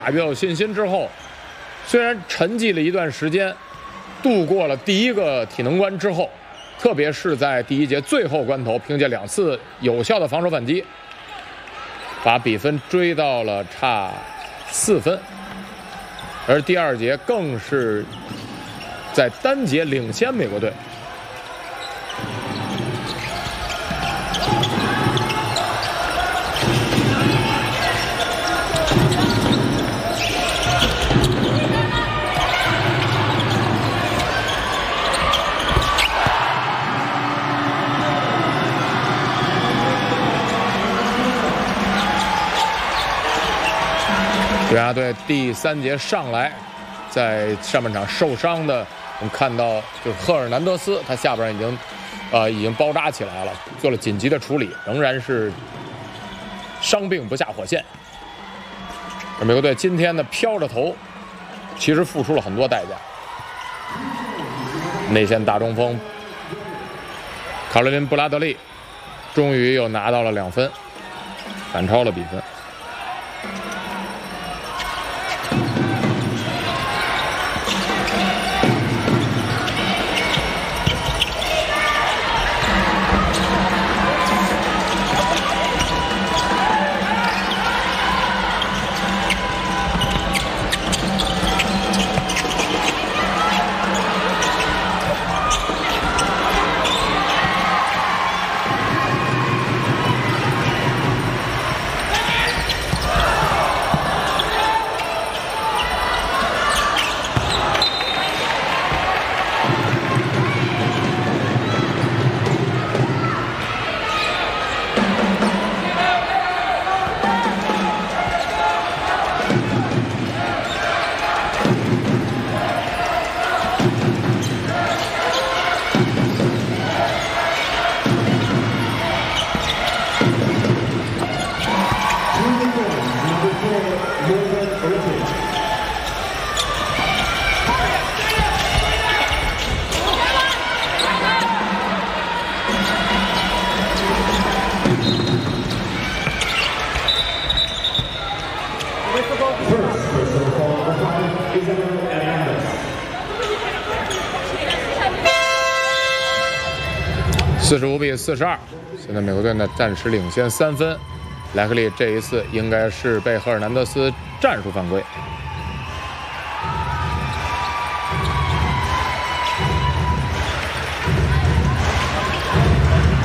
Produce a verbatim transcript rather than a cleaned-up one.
比较有信心之后，虽然沉寂了一段时间，度过了第一个体能关之后，特别是在第一节最后关头，凭借两次有效的防守反击，把比分追到了差四分。而第二节更是在单节领先美国队。 国家队第三节上来，在上半场受伤的，我们看到就是赫尔南德斯，他下边已经，呃，已经包扎起来了，做了紧急的处理，仍然是伤病不下火线。而美国队今天的飘着头，其实付出了很多代价。内线大中锋卡罗琳·布拉德利，终于又拿到了两分，反超了比分。 四十五比四十二，现在美国队呢暂时领先三分。莱克利这一次应该是被赫尔南德斯战术犯规。